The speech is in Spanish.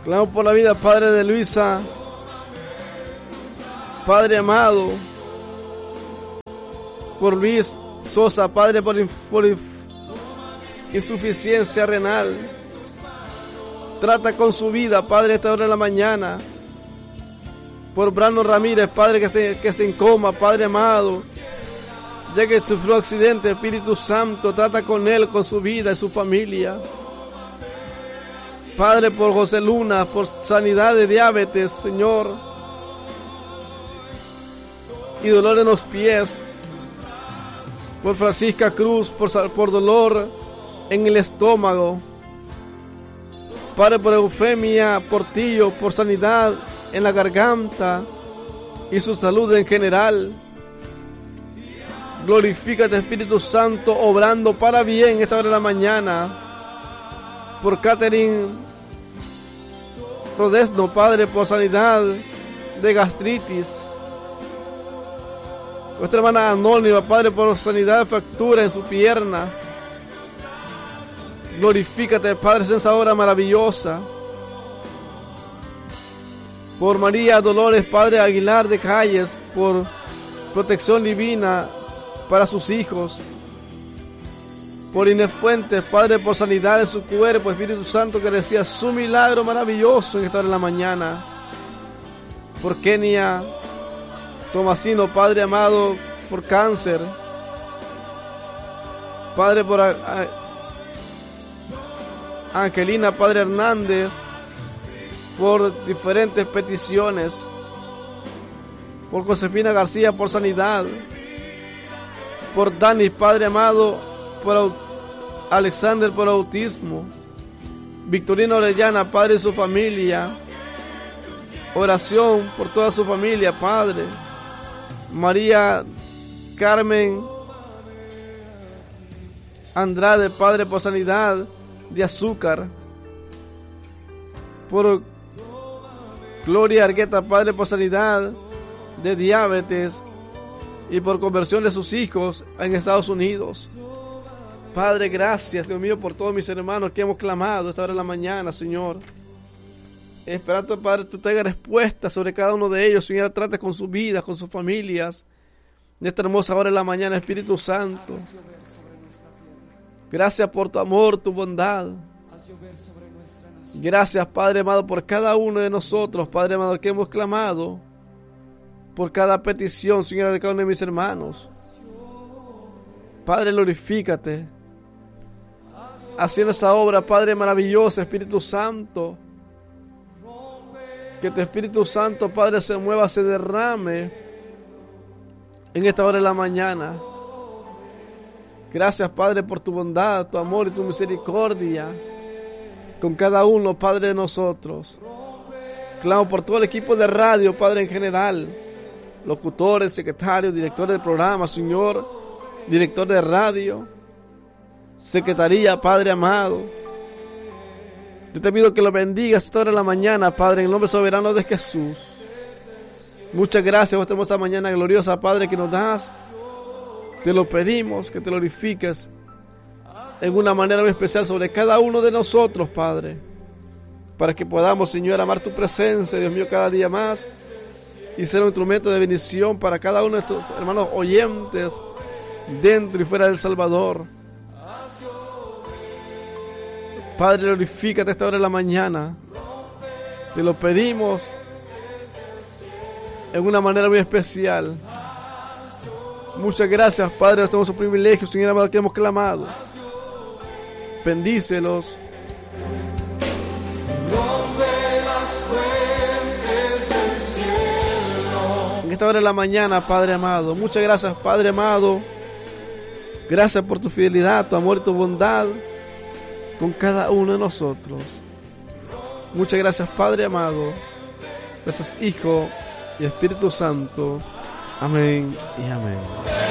Clamo por la vida, Padre, de Luisa. Padre amado, por Luis Sosa, Padre, por insuficiencia renal. Trata con su vida, Padre, a esta hora de la mañana. Por Brano Ramírez, Padre, que esté en coma, Padre amado. Ya que sufrió accidente, Espíritu Santo, trata con él, con su vida y su familia. Padre, por José Luna, por sanidad de diabetes, Señor. Y dolor en los pies. Por Francisca Cruz, por dolor en el estómago. Padre, por Eufemia Portillo, por sanidad en la garganta y su salud en general. Glorifícate, Espíritu Santo, obrando para bien esta hora de la mañana. Por Catherine Rodesno, Padre, por sanidad de gastritis. Nuestra hermana Anónima, Padre, por sanidad de fractura en su pierna. Glorifícate, Padre, en esa hora maravillosa. Por María Dolores, Padre Aguilar de Calles, por protección divina para sus hijos. Por Inés Fuentes, Padre, por sanidad de su cuerpo, Espíritu Santo, que decía su milagro maravilloso en esta hora de la mañana. Por Kenia Tomasino, Padre amado, por cáncer. Padre, por Angelina, Padre Hernández, por diferentes peticiones. Por Josefina García, por sanidad. Por Dani, Padre amado, por Alexander, por autismo. Victorina Orellana, Padre, y su familia. Oración por toda su familia, Padre. María Carmen Andrade, Padre, por sanidad de azúcar. Por Gloria Argueta, Padre, por sanidad de diabetes y por conversión de sus hijos en Estados Unidos. Padre, gracias, Dios mío, por todos mis hermanos que hemos clamado esta hora de la mañana, Señor. Esperando, Padre, tú tengas respuesta sobre cada uno de ellos, Señor. Trate con sus vidas, con sus familias. En esta hermosa hora de la mañana, Espíritu Santo. Gracias por tu amor, tu bondad. Gracias, Padre amado, por cada uno de nosotros, Padre amado, que hemos clamado. Por cada petición, Señor, de cada uno de mis hermanos. Padre, glorifícate. Haciendo esa obra, Padre maravillosa, Espíritu Santo. Que tu Espíritu Santo, Padre, se mueva, se derrame en esta hora de la mañana. Gracias, Padre, por tu bondad, tu amor y tu misericordia con cada uno, Padre, de nosotros. Clamo por todo el equipo de radio, Padre, en general. Locutores, secretarios, directores de programa, Señor, director de radio, secretaría, Padre amado. Yo te pido que lo bendigas toda la mañana, Padre, en el nombre soberano de Jesús. Muchas gracias por esta hermosa mañana gloriosa, Padre, que nos das. Te lo pedimos, que te glorifiques en una manera muy especial sobre cada uno de nosotros, Padre, para que podamos, Señor, amar tu presencia, Dios mío, cada día más y ser un instrumento de bendición para cada uno de estos hermanos oyentes dentro y fuera del Salvador. Padre, glorifícate a esta hora de la mañana. Te lo pedimos en una manera muy especial. Muchas gracias, Padre, por este privilegio, Señor amado, que hemos clamado. Bendícelos. En esta hora de la mañana, Padre amado. Muchas gracias, Padre amado. Gracias por tu fidelidad, tu amor y tu bondad con cada uno de nosotros. Muchas gracias, Padre amado. Gracias, Hijo y Espíritu Santo. Amén y amén.